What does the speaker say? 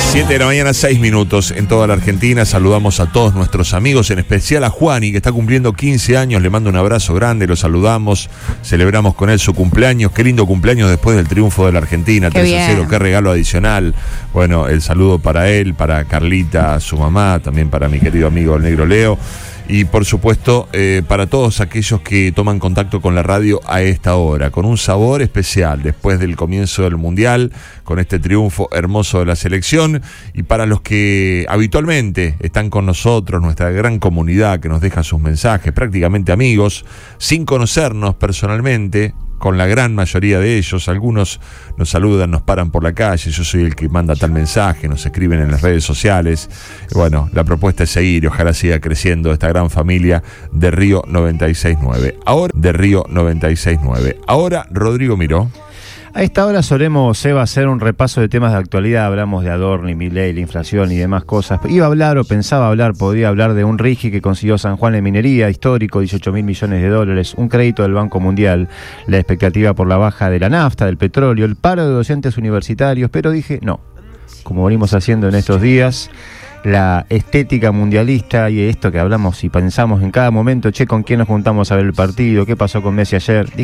7 de la mañana, 6 minutos en toda la Argentina. Saludamos a todos nuestros amigos, en especial a Juani, que está cumpliendo 15 años. Le mando un abrazo grande, lo saludamos, celebramos con él su cumpleaños. Qué lindo cumpleaños después del triunfo de la Argentina, 3-0, qué regalo adicional. Bueno, el saludo para él, para Carlita, su mamá, también para mi querido amigo el Negro Leo. Y por supuesto, para todos aquellos que toman contacto con la radio a esta hora, con un sabor especial después del comienzo del Mundial, con este triunfo hermoso de la selección, y para los que habitualmente están con nosotros, nuestra gran comunidad que nos deja sus mensajes, prácticamente amigos, sin conocernos personalmente, con la gran mayoría de ellos. Algunos nos saludan, nos paran por la calle, yo soy el que manda tal mensaje, nos escriben en las redes sociales. Bueno, la propuesta es seguir y ojalá siga creciendo esta gran familia de Río 96.9. Ahora, Rodrigo Miró. A esta hora solemos, Seba, hacer un repaso de temas de actualidad. Hablamos de Adorni, Milei, la inflación y demás cosas. Iba a hablar o pensaba hablar, podía hablar de un RIGI que consiguió San Juan en minería, histórico, 18.000 millones de dólares, un crédito del Banco Mundial, la expectativa por la baja de la nafta, del petróleo, el paro de docentes universitarios, pero dije, no, como venimos haciendo en estos días, la estética mundialista y esto que hablamos y pensamos en cada momento, con quién nos juntamos a ver el partido, qué pasó con Messi ayer.